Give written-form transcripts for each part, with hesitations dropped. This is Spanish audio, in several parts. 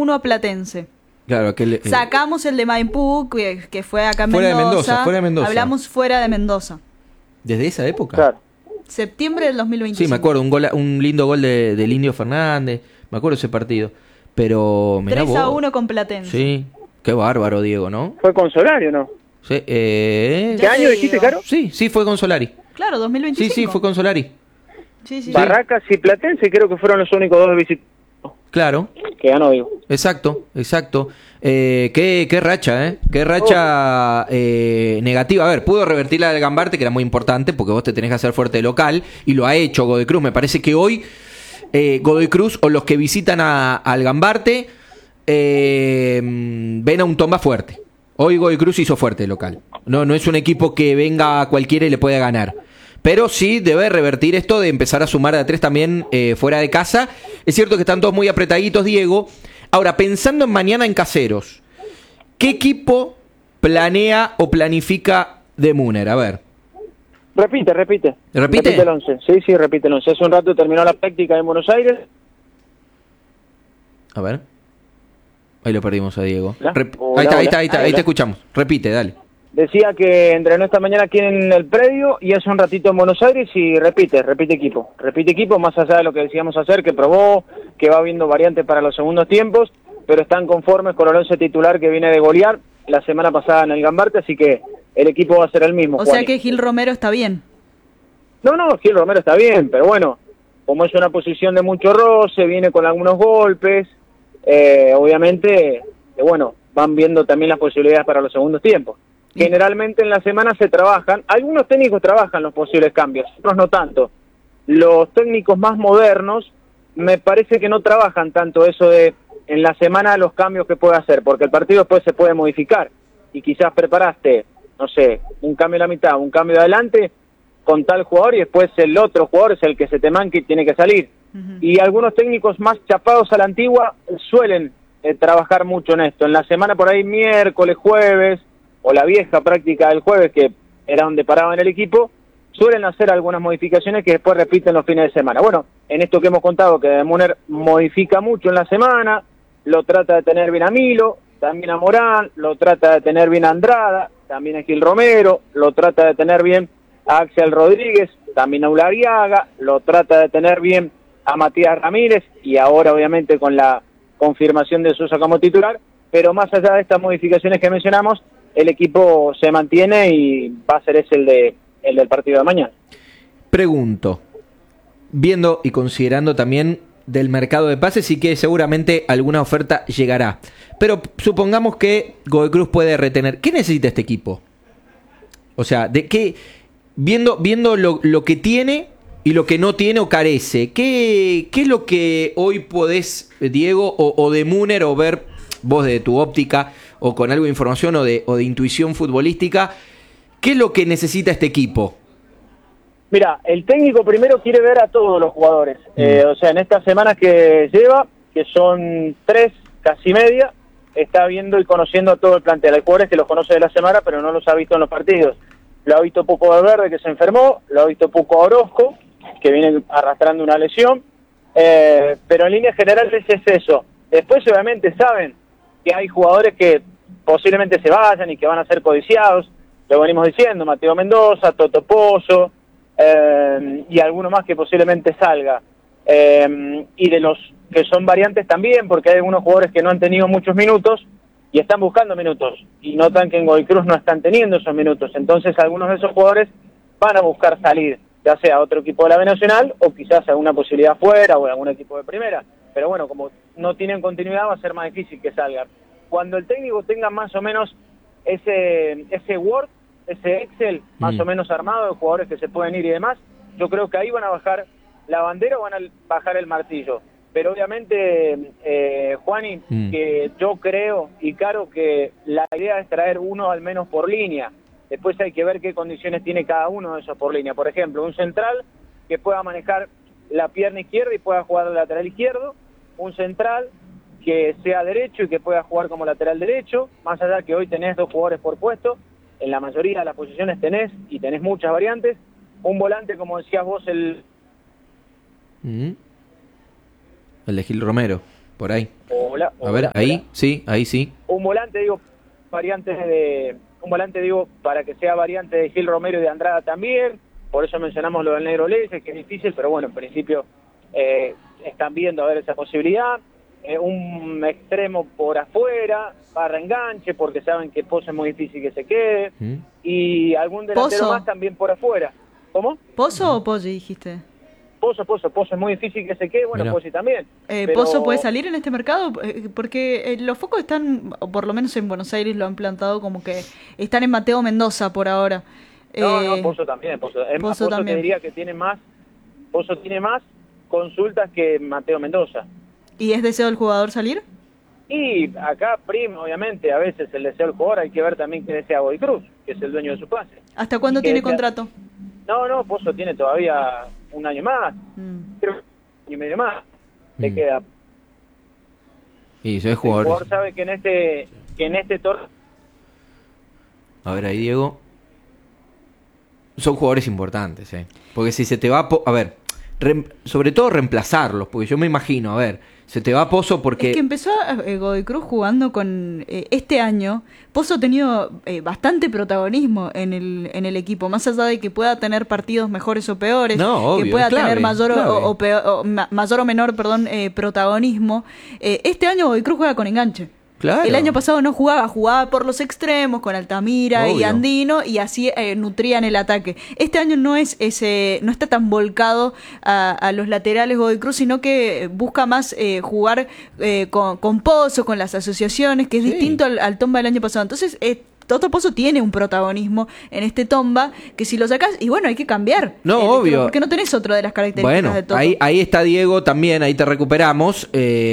1 a Platense. Claro, Sacamos el de Maipú, que fue acá en fuera Mendoza. Fuera de Mendoza. Hablamos fuera de Mendoza. ¿Desde esa época? Claro. Septiembre del 2025. Sí, me acuerdo, un lindo gol del Indio Fernández. Me acuerdo ese partido. Pero mirá 3-1 con Platense. Sí, qué bárbaro, Diego, ¿no? ¿Fue con Solari o no? Sí, ¿Qué año dijiste, Caro? Sí, fue con Solari. Claro, 2025. Sí, fue con Solari. Sí. Barracas y Platense creo que fueron los únicos dos visitantes. Claro. Que ganó, digo. Exacto. Qué racha, qué racha negativa. A ver, pudo revertir la del Gambarte, que era muy importante, porque vos te tenés que hacer fuerte de local, y lo ha hecho Godoy Cruz. Me parece que hoy Godoy Cruz o los que visitan al Gambarte ven a un Tomba fuerte. Hoy Godoy Cruz hizo fuerte de local. No es un equipo que venga a cualquiera y le pueda ganar. Pero sí debe revertir esto de empezar a sumar de a 3 también fuera de casa. Es cierto que están todos muy apretaditos, Diego. Ahora, pensando en mañana en Caseros, ¿qué equipo planea o planifica de Müller? A ver. Repite. ¿Repite? Repite el 11. Sí, repite el 11. Hace un rato terminó la práctica en Buenos Aires. A ver. Ahí lo perdimos a Diego. Ahí está, ahí te escuchamos. Repite, dale. Decía que entrenó esta mañana aquí en el predio y hace un ratito en Buenos Aires y repite equipo. Repite equipo, más allá de lo que decíamos hacer, que probó, que va viendo variantes para los segundos tiempos, pero están conformes con el 11 titular que viene de golear la semana pasada en el Gambarte, así que el equipo va a ser el mismo. O sea que Gil Romero está bien. No, Gil Romero está bien, pero bueno, como es una posición de mucho roce, viene con algunos golpes, obviamente, bueno, van viendo también las posibilidades para los segundos tiempos. Generalmente en la semana se trabajan, algunos técnicos trabajan los posibles cambios, otros no tanto. Los técnicos más modernos me parece que no trabajan tanto eso de en la semana los cambios que puede hacer, porque el partido después se puede modificar y quizás preparaste, no sé, un cambio a la mitad, un cambio de adelante con tal jugador y después el otro jugador es el que se te manque y tiene que salir. Y algunos técnicos más chapados a la antigua suelen trabajar mucho en esto. En la semana por ahí miércoles, jueves, o la vieja práctica del jueves, que era donde paraban el equipo, suelen hacer algunas modificaciones que después repiten los fines de semana. Bueno, en esto que hemos contado, que Müller modifica mucho en la semana, lo trata de tener bien a Milo, también a Morán, lo trata de tener bien a Andrada, también a Gil Romero, lo trata de tener bien a Axel Rodríguez, también a Ulariaga, lo trata de tener bien a Matías Ramírez, y ahora obviamente con la confirmación de Sosa como titular, pero más allá de estas modificaciones que mencionamos, el equipo se mantiene y va a ser ese el del partido de mañana. Pregunto, viendo y considerando también del mercado de pases y que seguramente alguna oferta llegará, pero supongamos que Godoy Cruz puede retener, ¿qué necesita este equipo? O sea, de qué, viendo lo que tiene y lo que no tiene o carece, ¿qué es lo que hoy podés, Diego, o de Müller, o ver vos de tu óptica, o con algo de información o de intuición futbolística, qué es lo que necesita este equipo? Mira, el técnico primero quiere ver a todos los jugadores. O sea, en estas semanas que lleva, que son 3, casi media, está viendo y conociendo a todo el plantel. Hay jugadores que los conoce de la semana, pero no los ha visto en los partidos. Lo ha visto poco a Valverde, que se enfermó, lo ha visto poco a Orozco, que viene arrastrando una lesión, pero en líneas generales es eso. Después obviamente saben que hay jugadores que posiblemente se vayan y que van a ser codiciados, lo venimos diciendo, Mateo Mendoza, Toto Pozo, y alguno más que posiblemente salga, y de los que son variantes también, porque hay algunos jugadores que no han tenido muchos minutos y están buscando minutos, y notan que en Godoy Cruz no están teniendo esos minutos, entonces algunos de esos jugadores van a buscar salir, ya sea a otro equipo de la B Nacional, o quizás alguna posibilidad fuera, o algún equipo de primera, pero bueno, como no tienen continuidad va a ser más difícil que salgan. Cuando el técnico tenga más o menos ese Word, ese Excel más o menos armado de jugadores que se pueden ir y demás, yo creo que ahí van a bajar la bandera o van a bajar el martillo. Pero obviamente, Juani, que yo creo, y Caro, que la idea es traer uno al menos por línea. Después hay que ver qué condiciones tiene cada uno de esos por línea. Por ejemplo, un central que pueda manejar la pierna izquierda y pueda jugar al lateral izquierdo, un central que sea derecho y que pueda jugar como lateral derecho, más allá que hoy tenés 2 jugadores por puesto, en la mayoría de las posiciones tenés muchas variantes, un volante, como decías vos, el de Gil Romero, por ahí. Hola. A ver, ahí sí, ahí sí. Un volante, digo, para que sea variante de Gil Romero y de Andrada también. Por eso mencionamos lo del Negro Leyes, que es difícil, pero bueno, en principio están viendo a ver esa posibilidad. Un extremo por afuera, para enganche, porque saben que Pozo es muy difícil que se quede. Y algún delantero ¿Pozo? más también por afuera. ¿Cómo? ¿Pozo o Poggi dijiste? Pozo es muy difícil que se quede, bueno, Mirá. Pozzi también. Pero- ¿Pozo puede salir en este mercado? Porque los focos están, o por lo menos en Buenos Aires lo han plantado como que están en Mateo Mendoza por ahora. No, Pozo también. Es más, Pozo Pozo también. te diría que Pozo tiene más consultas que Mateo Mendoza. ¿Y es deseo del jugador salir? Y acá prima, obviamente, a veces el deseo del jugador, hay que ver también qué desea Godoy Cruz, que es el dueño de su pase. ¿Hasta cuándo Y que tiene desea- contrato? No, Pozo tiene todavía un año más, creo que un año y medio más. Le queda. Y soy El jugador. jugador sabe que en este torneo. A ver, ahí Diego. Son jugadores importantes, Porque si se te va... A ver, sobre todo reemplazarlos, porque yo me imagino, a ver, se te va Pozo porque... Es que empezó Godoy Cruz jugando con... este año, Pozo ha tenido bastante protagonismo en el equipo, más allá de que pueda tener partidos mejores o peores, No, obvio, que pueda es clave, tener mayor clave. mayor o menor, protagonismo. Este año Godoy Cruz juega con enganche. Claro. El año pasado no jugaba por los extremos, con Altamira y Obvio. Andino, y así nutrían el ataque. Este año no está tan volcado a los laterales Godoy Cruz, sino que busca más jugar con Pozo, con las asociaciones, que es Sí. distinto al Tomba del año pasado. Entonces, Toto Pozo tiene un protagonismo en este Tomba, que si lo sacás, y bueno, hay que cambiar. No, el obvio. estilo, porque no tenés otro de las características Bueno, de Toto. ahí está Diego también, ahí te recuperamos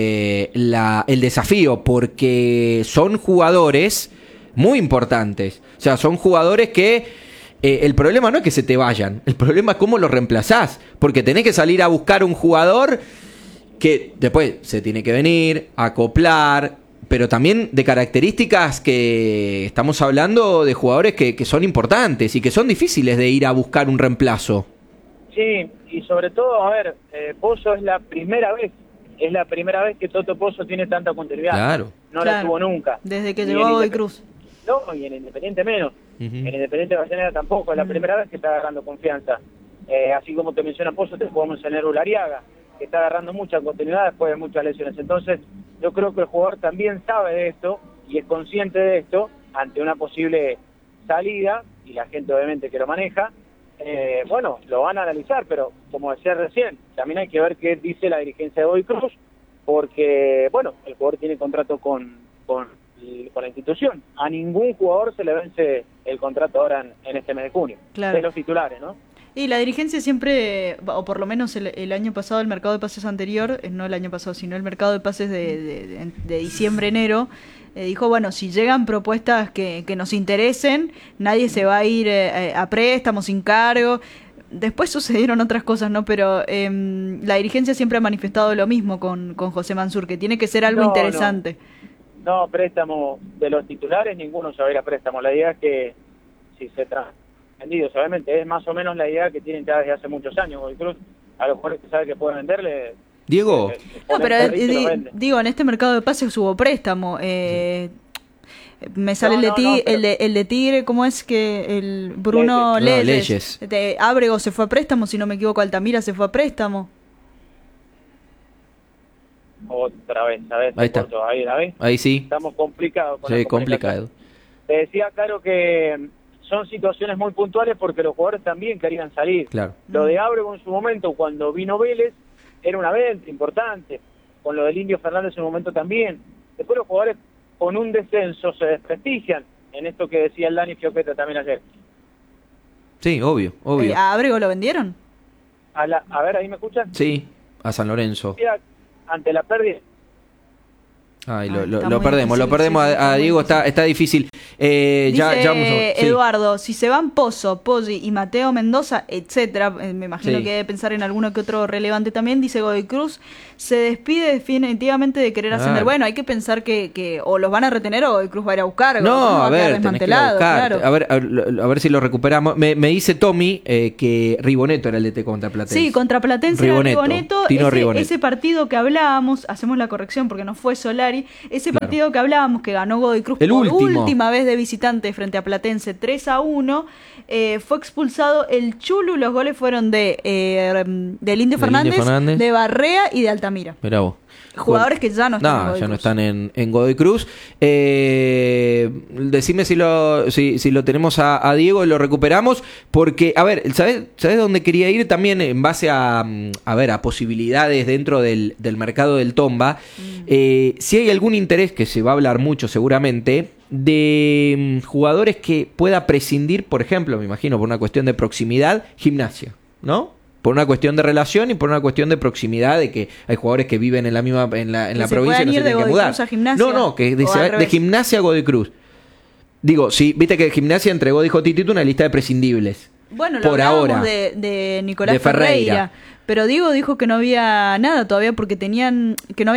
el desafío, porque son jugadores muy importantes. O sea, son jugadores que el problema no es que se te vayan, el problema es cómo los reemplazás, porque tenés que salir a buscar un jugador que después se tiene que venir, acoplar, pero también de características que estamos hablando de jugadores que son importantes y que son difíciles de ir a buscar un reemplazo. Sí, y sobre todo, a ver, Pozo es la primera vez que Toto Pozo tiene tanta continuidad. Claro. No la Claro. tuvo nunca. Desde que Y llegó en a Godoy Indep- Cruz. No, y en Independiente menos. Ujú. En Independiente de Avellaneda tampoco, es la primera vez que está agarrando confianza. Así como te menciona Pozo, te podemos mencionar Ulariaga, que está agarrando mucha continuidad después de muchas lesiones. Entonces, yo creo que el jugador también sabe de esto y es consciente de esto ante una posible salida, y la gente obviamente que lo maneja, bueno, lo van a analizar, pero como decía recién, también hay que ver qué dice la dirigencia de Godoy Cruz, porque, bueno, el jugador tiene contrato con la institución. A ningún jugador se le vence el contrato ahora en este mes de junio. Claro. De los titulares, ¿no? Y la dirigencia siempre, o por lo menos el año pasado, el mercado de pases anterior, no el año pasado, sino el mercado de pases de diciembre-enero, dijo, bueno, si llegan propuestas que nos interesen, nadie se va a ir a préstamos sin cargo. Después sucedieron otras cosas, ¿no? Pero la dirigencia siempre ha manifestado lo mismo con José Mansur, que tiene que ser algo No, interesante. No, préstamo de los titulares, ninguno se va a ir a préstamo. La idea es que si se vendidos, obviamente, es más o menos la idea que tienen ya desde hace muchos años. Godoy Cruz, a los jugadores que sabe que pueden venderle. Diego. No, pero vende. digo, en este mercado de pases hubo préstamo. Me sale No, pero- el de Tigre, ¿cómo es que el Bruno Leyes. Leyes? De Ábrego se fue a préstamo, si no me equivoco, Altamira se fue a préstamo. Otra vez, ¿sabes? Ahí está. Ahí, ¿la ves? Ahí sí. Estamos complicados con Sí, la comunicación. complicado. Te decía, claro, que son situaciones muy puntuales porque los jugadores también querían salir. Claro. Lo de Ábrego en su momento, cuando vino Vélez, era una venta importante. Con lo del Indio Fernández en su momento también. Después los jugadores con un descenso se desprestigian. En esto que decía el Dani Fioqueta también ayer. Sí, obvio, obvio. ¿A Ábrego lo vendieron? A ver, ¿ahí me escuchan? Sí, a San Lorenzo. Ante la pérdida Ay, Está lo muy perdemos, difícil, sí, a muy Diego, difícil. está difícil. Dice Ya vamos sí. Eduardo, si se van Pozo, Poggi y Mateo Mendoza, etcétera, me imagino Sí. que debe pensar en alguno que otro relevante también, dice Godoy Cruz, se despide definitivamente de querer ascender. Claro. Bueno, hay que pensar que o los van a retener o Godoy Cruz va a ir a buscar. Godoy Cruz No, va a quedar ver, tenés que ir a desmantelado, buscar. claro. A ver si lo recuperamos. Me dice Tommy que Riboneto era el DT contra Platense. Sí, contra Platense era Riboneto. Tino Riboneto. Ese partido que hablábamos, hacemos la corrección porque no fue Solari, ese Claro. partido que hablábamos que ganó Godoy Cruz El por último. última vez de visitante frente a Platense 3-1, fue expulsado el Chulu, los goles fueron del Indio Fernández, de Barrea y de Altamira. Mirá vos. Jugadores que ya no están en Godoy ya no Cruz. están en Godoy Cruz. Decime si lo tenemos a Diego y lo recuperamos. Porque, a ver, ¿sabés dónde quería ir? También en base a posibilidades dentro del mercado del Tomba. Si hay algún interés, que se va a hablar mucho seguramente, de jugadores que pueda prescindir, por ejemplo, me imagino, por una cuestión de proximidad, Gimnasia, ¿no? Por una cuestión de relación y por una cuestión de proximidad, de que hay jugadores que viven en la misma en la provincia y no se tienen que mudar. No, que de Gimnasia a Godoy Cruz. Digo, sí, viste que Gimnasia entregó, dijo Titito, una lista de prescindibles. Bueno, por ahora de Nicolás de Ferreira. Pero Diego dijo que no había nada todavía porque tenían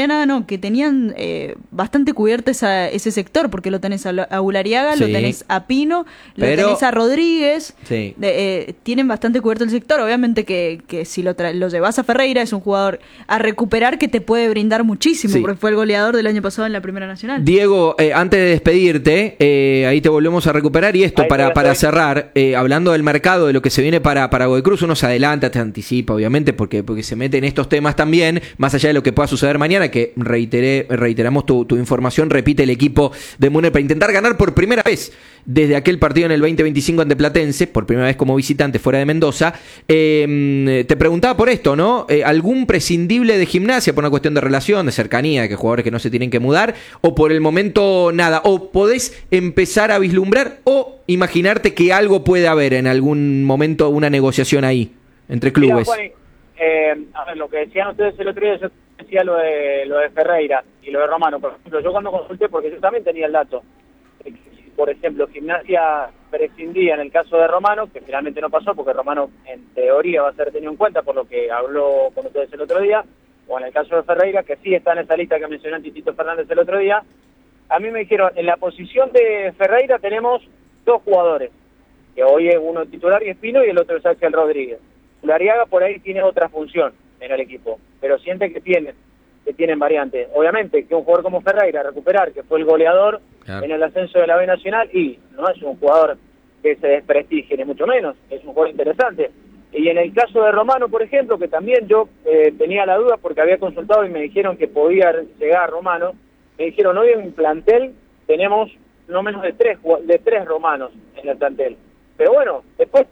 bastante cubierto ese sector, porque lo tenés a Ulariaga, Sí. lo tenés a Pino, lo Pero- tenés a Rodríguez, Sí. tienen bastante cubierto el sector. Obviamente que si lo llevas a Ferreira es un jugador a recuperar que te puede brindar muchísimo, Sí. porque fue el goleador del año pasado en la Primera Nacional. Diego, antes de despedirte, ahí te volvemos a recuperar. Y esto, Ahí para estoy. cerrar, hablando del mercado, de lo que se viene para Godoy Cruz, uno se adelanta, te anticipa, obviamente, porque se mete en estos temas también, más allá de lo que pueda suceder mañana, que reiteramos tu información, repite el equipo de Munera para intentar ganar por primera vez desde aquel partido en el 2025 ante Platense, por primera vez como visitante fuera de Mendoza. Te preguntaba por esto, ¿no? ¿Algún prescindible de Gimnasia por una cuestión de relación, de cercanía, de que jugadores que no se tienen que mudar, o por el momento nada? ¿O podés empezar a vislumbrar o imaginarte que algo puede haber en algún momento, una negociación ahí entre clubes? Mira, Juan, a ver, lo que decían ustedes el otro día, yo decía lo de Ferreira y lo de Romano. Por ejemplo, yo cuando consulté, porque yo también tenía el dato, por ejemplo, Gimnasia prescindía en el caso de Romano, que finalmente no pasó, porque Romano en teoría va a ser tenido en cuenta por lo que habló con ustedes el otro día, o en el caso de Ferreira, que sí está en esa lista que mencionó Titito Fernández el otro día. A mí me dijeron, en la posición de Ferreira tenemos dos jugadores, que hoy es uno titular y Espino y el otro es Axel Rodríguez. Ulariaga por ahí tiene otra función en el equipo, pero siente que tienen variantes. Obviamente que un jugador como Ferreira recuperar, que fue el goleador Claro. en el ascenso de la B Nacional, y no es un jugador que se desprestigie, ni mucho menos, es un jugador interesante. Y en el caso de Romano, por ejemplo, que también yo tenía la duda porque había consultado y me dijeron que podía llegar a Romano, me dijeron, hoy en plantel tenemos no menos de tres romanos en el plantel. Pero bueno, después...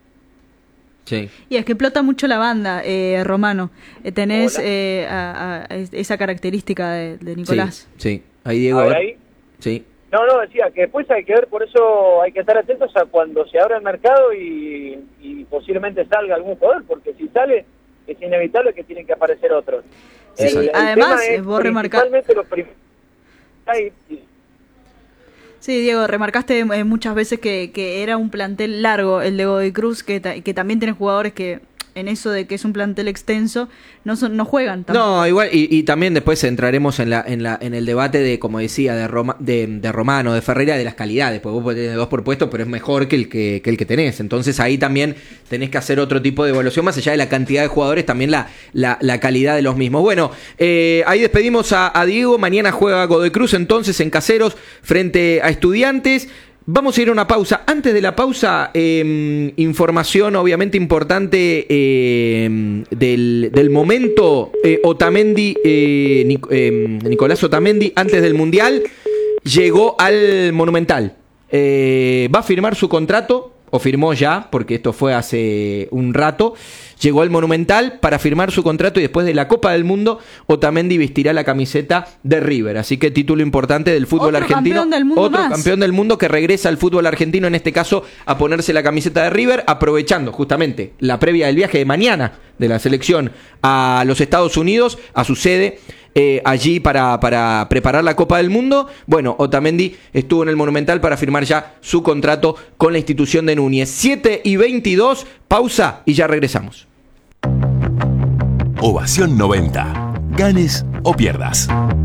Sí. Y es que explota mucho la banda, Romano. Tenés Hola. esa característica de Nicolás. Sí. Ahí Diego. A ver, ahí. Sí. No, decía que después hay que ver, por eso hay que estar atentos a cuando se abra el mercado y posiblemente salga algún jugador, porque si sale es inevitable que tienen que aparecer otros. Sí, sí. Además, tema es vos remarcás... principalmente los primeros. Sí, Diego, remarcaste muchas veces que era un plantel largo el de Godoy Cruz, que también tiene jugadores que en eso de que es un plantel extenso no juegan tampoco. No, igual, y también después entraremos en el debate de, como decía, de Romano, de Ferreira, de las calidades, porque vos tenés dos por puesto, pero es mejor que el que tenés. Entonces ahí también tenés que hacer otro tipo de evaluación, más allá de la cantidad de jugadores, también la calidad de los mismos. Bueno, ahí despedimos a Diego. Mañana juega Godoy Cruz entonces en Caseros frente a Estudiantes. Vamos a ir a una pausa. Antes de la pausa, información obviamente importante del momento. Otamendi, Nicolás Otamendi, antes del Mundial, llegó al Monumental. Va a firmar su contrato, o firmó ya, porque esto fue hace un rato. Llegó al Monumental para firmar su contrato y después de la Copa del Mundo, Otamendi vestirá la camiseta de River. Así que título importante del fútbol argentino. Otro campeón del mundo que regresa al fútbol argentino, en este caso a ponerse la camiseta de River, aprovechando justamente la previa del viaje de mañana de la selección a los Estados Unidos, a su sede allí para preparar la Copa del Mundo. Bueno, Otamendi estuvo en el Monumental para firmar ya su contrato con la institución de Núñez. 7:22, pausa y ya regresamos. Ovación 90. Ganes o pierdas.